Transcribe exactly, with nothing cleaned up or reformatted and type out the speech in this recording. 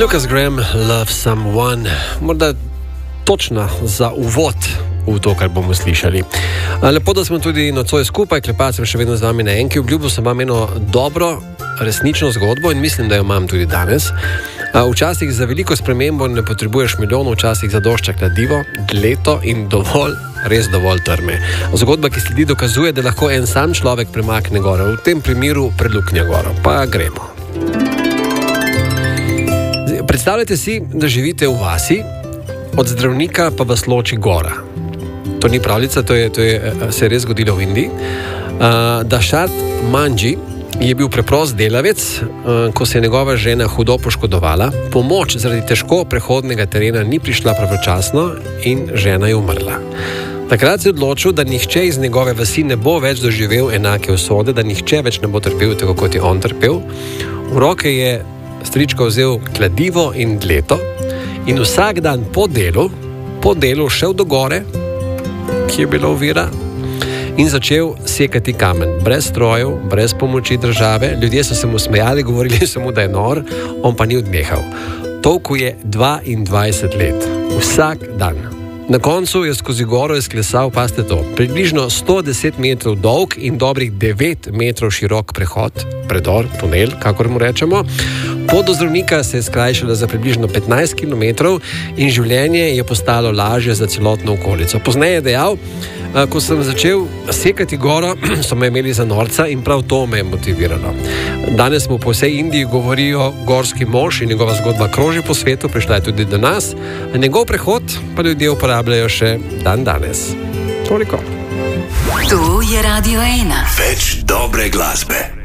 Lucas Graham, Love Someone, morda točna za uvod v to, kar bomo slišali. Lepo, da smo tudi nocoj skupaj, klepati sem še vedno z vami na enki, obljubil sem vam eno dobro, resnično zgodbo in mislim, da jo imam tudi danes. Včasih za veliko spremembo ne potrebuješ milijonov, včasih zadošča kladivo, leto in dovolj, res dovolj trme. Zgodba, ki sledi, dokazuje, da lahko en sam človek premakne goro, v tem primeru preluknja goro. Pa gremo. Predstavljajte si, da živite v vasi, od zdravnika pa vas loči gora. To ni pravljica, to, je, to je, se je res zgodilo v Indiji. Uh, Dašrat Manji je bil preprost delavec, uh, ko se je njegova žena hudo poškodovala. Pomoč zaradi težko prehodnega terena ni prišla pravočasno in žena je umrla. Takrat se je odločil, da nihče iz njegove vasi ne bo več doživel enake usode, da nihče več ne bo trpel tako, kot je on trpel. V roke je strička vzel kladivo in dleto in vsak dan po delu, po delu šel do gore, ki je bila ovira, in začel sekati kamen. Brez strojev, brez pomoči države. Ljudje so se mu smejali, govorili so mu, da je nor, on pa ni odnehal. Tolku je dvaindvajset let. Vsak dan. Na koncu je skozi goro izklesal, pazite to, približno sto deset metrov dolg in dobrih devet metrov širok prehod, predor, tunel, kakor mu rečemo. Pot do zdravnika se je skrajšala za približno petnajst kilometrov in življenje je postalo lažje za celotno okolico. Pozneje je dejal, ko sem začel sekati goro, so me imeli za norca in prav to me je motiviralo. Danes mu po vsej Indiji govorijo gorski mož in njegova zgodba kroži po svetu, prišla je tudi do nas. Njegov prehod pa ljudje uporabljajo še dan danes. Toliko. To je Radio ena. Več dobre glasbe.